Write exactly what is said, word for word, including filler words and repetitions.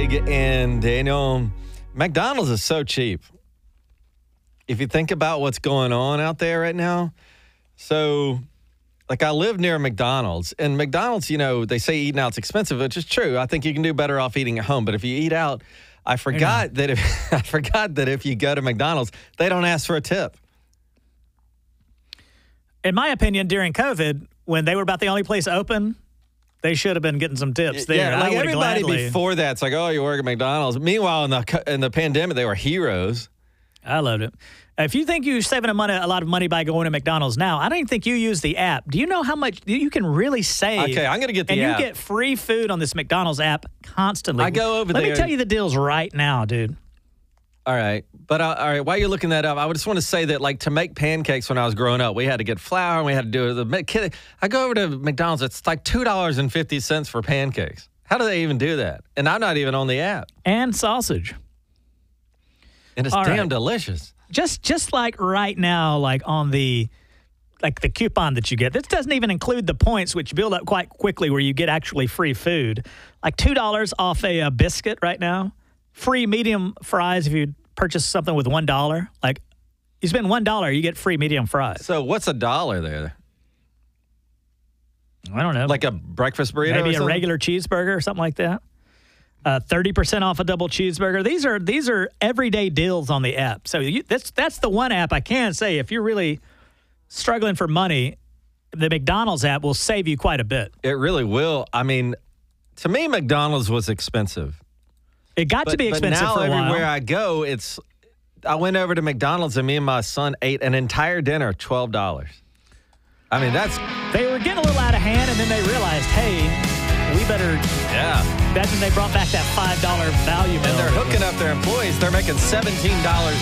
Greg and Daniel. McDonald's is so cheap. If you think about what's going on out there right now. So, like, I live near McDonald's. And McDonald's, you know, they say eating out's expensive, which is true. I think you can do better off eating at home. But if you eat out, I forgot that if I forgot that if you go to McDonald's, they don't ask for a tip. In my opinion, during COVID, when they were about the only place open, they should have been getting some tips there. Yeah, like I everybody gladly... before that, it's like, oh, you work at McDonald's. Meanwhile, in the in the pandemic, they were heroes. I loved it. If you think you're saving a, money, a lot of money by going to McDonald's now, I don't even think you use the app. Do you know how much you can really save? Okay, I'm going to get the and app. And you get free food on this McDonald's app constantly. I go over Let there. me tell you the deals right now, dude. All right. But, uh, all right, while you're looking that up, I just want to say that, like, to make pancakes when I was growing up, we had to get flour and we had to do the – I go over to McDonald's. It's like two dollars and fifty cents for pancakes. How do they even do that? And I'm not even on the app. And sausage. And it's all damn right. delicious. Just just like right now, like on the like the coupon that you get. This doesn't even include the points, which build up quite quickly where you get actually free food. Like two dollars off a, a biscuit right now. Free medium fries if you purchase something with one dollar. Like you spend one dollar, you get free medium fries. So what's a dollar there? I don't know. Like a breakfast burrito Maybe or a something? regular cheeseburger or something like that. Uh, thirty percent off a double cheeseburger. These are these are everyday deals on the app. So you, that's that's the one app I can say if you're really struggling for money, the McDonald's app will save you quite a bit. It really will. I mean, to me, McDonald's was expensive. It got but, to be expensive but now for a while. everywhere I go, it's. I went over to McDonald's and me and my son ate an entire dinner, twelve dollars. I mean, that's. They were getting a little out of hand, and then they realized, hey. We better, yeah. Imagine they brought back that five dollar value bill. And they're hooking up their employees. They're making seventeen dollars